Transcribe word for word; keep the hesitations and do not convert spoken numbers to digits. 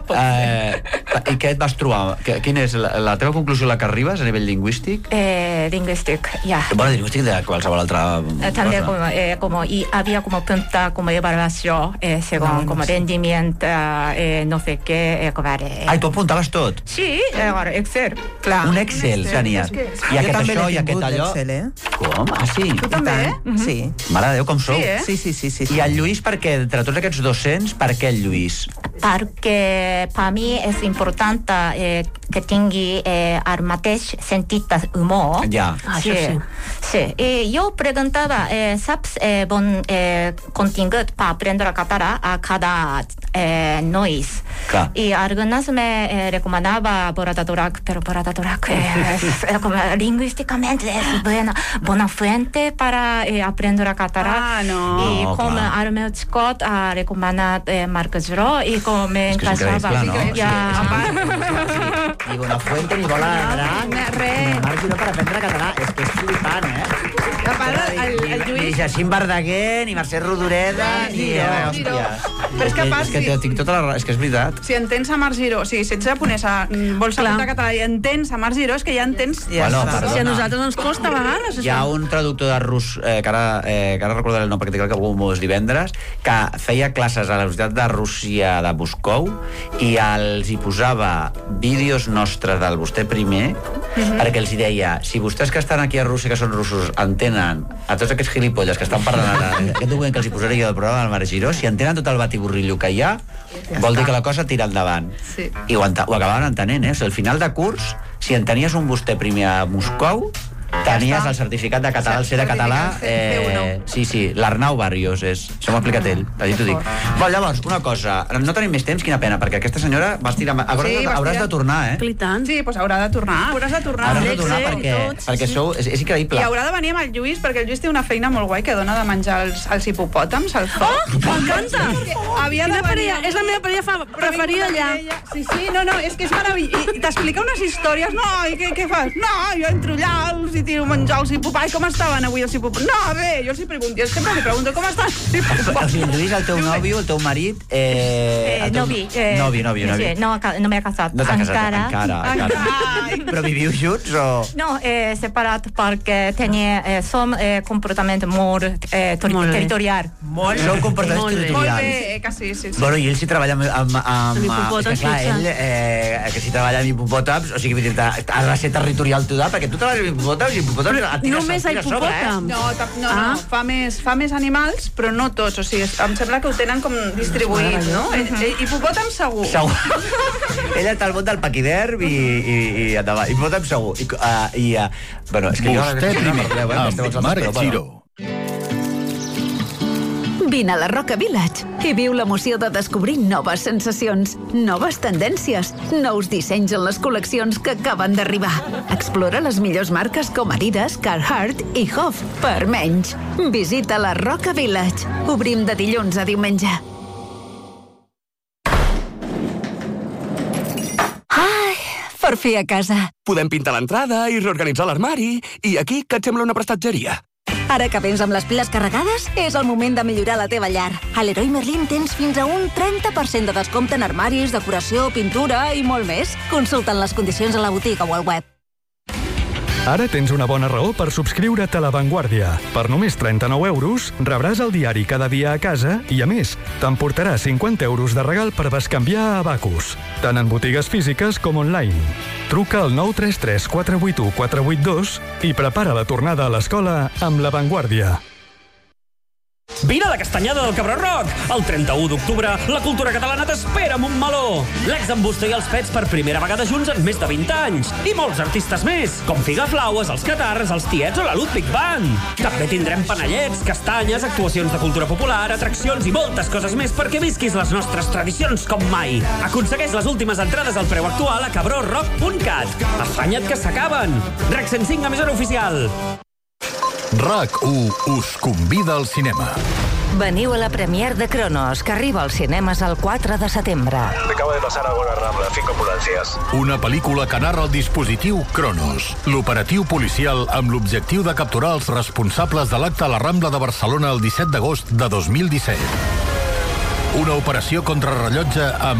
Eh, I què et vas trobar? Quina és la, la teva conclusió a la que arribes a nivell lingüístic? Eh, lingüístic, ya. Bueno, lingüístic de qualsevol altra Eh, También cosa. como, eh, como, y había como punta como evaluación, eh, según No, no como sé. rendimiento, eh, no sé qué, eh, como, eh. Ai, tu apuntaves tot? Sí, eh, ahora, Excel, claro. Un Excel, tenies. I Jo aquest també això, l'he i aquest tingut, allò... l'Excel, eh? Com? Ah, sí? Tu també, eh? Sí. Mare de Déu, com sou? Sí, eh? Sí, sí, sí, sí, sí. I el Lluís, per què? Entre tots aquests dos-cents, per què el Lluís? Porque para mí es importante eh, que tenga eh, el mateix sentit d'humor. Ja. Ah, Sí, això sí. I jo preguntava, eh, saps eh, bon eh, contingut per aprendre català a cada eh, nois? Clar. Y algunas me eh, recomendaba Borata Durac, pero Borata Durac eh, es, eh, como, lingüísticamente es buena, buena fuente para eh, aprender a català. Ah, no. Y No, como clar. al meu xicot ha recomanat eh, Marc Giró i com me És que és encaixava. increïble, no? Ja. Ni Buenafuente, ni Bola de Drac, no, res. ni Marc Giró per aprendre català. És que és flipant, eh? A part, el, el Ni Lluís... Jacint Verdaguer, ni Mercè Rodoreda, ni... Giró, eh, Giró. hòsties. Però és que a part, És que sí. tinc tota la raó, és que és veritat. Si entens a Marc Giró, o sigui, si ets japonesa, mm, vols Clar. aprendre català i entens a Marc Giró, és que ja entens... Ja Bueno, està. perdona. Si a nosaltres ens costa a vegades, Hi ha això. un traductor de rus, eh, que, ara, eh, que ara recordaré el nom perquè crec que algú m'ho és divendres, que feia classes a la Universitat de Rússia de Moscou i els hi posava vídeos nostres del vostè primer, perquè els hi deia, si vostès que estan aquí a Rússia, que són russos, entenen a tots aquests gilipolles que estan parlant ara, aquest document que els hi posaré jo del programa del Marc Giró, si entenen tot el batiburrillo que hi ha, vol dir que la cosa tira endavant. Sí. I ho, enta- ho acabaven entenent, eh? O sigui, al final de curs, si en tenies un vostè primer a Moscou, tenies està. el certificat de català, el C de català... Certificat C uno. Eh, sí, sí, l'Arnau Barrios és. Això m'ha explicat ell, allà t'ho dic. Bon, llavors, una cosa, no tenim més temps, quina pena, perquè aquesta senyora vas tirar... Hauràs, Sí, de, vas hauràs tirar. de tornar, eh? I tant. Sí, doncs haurà de tornar, hauràs de tornar. Hauràs de tornar Alex, perquè, eh, tots, perquè sí. sou... És, és increïble. I haurà de venir amb el Lluís, perquè el Lluís té una feina molt guai que dona de menjar els, els hipopòtams, al foc. Oh, m'encanta! Havia de Quina venir parella, amb- és la meva parella fa- Però preferida vinc allà. amb ella. Sí, sí, no, no, és que és meravellós. I t'explica unes històries. No, i què, què fas? No, jo entro allà, els hi tiro menjar els hipopòtams. Com estaven avui els hipopòtams? No, bé, jo els hi pregunto. Jo sempre li pregunto com estan els O hipopòtams. sigui, el Lluís, el teu nòvio, el teu marit... Eh, Eh, el teu... novi. Eh, Novi, novi, novi. Sí, no, ca- no m'he casat. No t'ha casat, encara. encara. encara. Ai. Però viviu junts o...? No, eh, separat perquè tenia, eh, som eh, comportament molt eh, ter Molt bé. territorial. Molt. Sou comportaments Molt bé. Molt territorials. bé, eh, que sí, sí, sí. Bueno, i ell si treballa amb... amb, amb, Amb hipopòtams, és que, clar, fixa't. ell, eh, que si treballa amb hipopòtams, o sigui, vull dir, has de ser territorial tu, perquè tu treballes amb hipopòtams i hipopòtams et tires, Només a tires sobre, eh? hipopòtams. No, ta- no, Ah. no, fa més, fa més animals, però no tots, o sigui, em sembla que ho tenen com distribuït, no? Eh, eh, Hipopòtam segur. Segur. Ella està al món del paquiderm i, i, i endavant. Hipopòtam segur. I, uh, i uh, bueno, és que jo... Vostè no primer, parleu, eh, que esteu amb exaltats, Marc però, bueno. Giró. Vine a la Roca Village i viu l'emoció de descobrir noves sensacions, noves tendències, nous dissenys en les col·leccions que acaben d'arribar. Explora les millors marques com Adidas, Carhartt i Hof per menys. Visita la Roca Village. Obrim de dilluns a diumenge. Ai, per fi a casa. Podem pintar l'entrada i reorganitzar l'armari. I aquí, què et sembla una prestatgeria? Ara que vens amb les piles carregades, és el moment de millorar la teva llar. A Leroy Merlin tens fins a un trenta per cent de descompte en armaris, decoració, pintura i molt més. Consulta'n les condicions a la botiga o al web. Ara tens una bona raó per subscriure't a La Vanguardia. Per només trenta-nou euros rebràs el diari cada dia a casa i, a més, t'emportarà cinquanta euros de regal per bescanviar a Abacus, tant en botigues físiques com online. Truca al nou tres tres quatre vuit u quatre vuit dos i prepara la tornada a l'escola amb La Vanguardia. Vine a la Castanyada del Cabró Rock! El trenta-u d'octubre, la cultura catalana t'espera a Montmeló! L'ex amb Busto i els Pets per primera vegada junts en més de vint anys. I molts artistes més, com Figaflaues, els Catarres, els Tiets o la Ludwig Band. També tindrem panellets, castanyes, actuacions de cultura popular, atraccions i moltes coses més perquè visquis les nostres tradicions com mai. Aconsegueix les últimes entrades al preu actual a cabró rock punt cat. Afanya't que s'acaben! RAC cent cinc, emissora oficial. RAC u us convida al cinema. Veniu a la premier de Cronos, que arriba als cinemes el quatre de setembre. Acaba de pasar algo en la Rambla, cinco ambulancias. Una pel·lícula que narra el dispositiu Cronos, l'operatiu policial amb l'objectiu de capturar els responsables de l'acte a la Rambla de Barcelona el disset d'agost de dos mil disset. Una operació contrarrellotge amb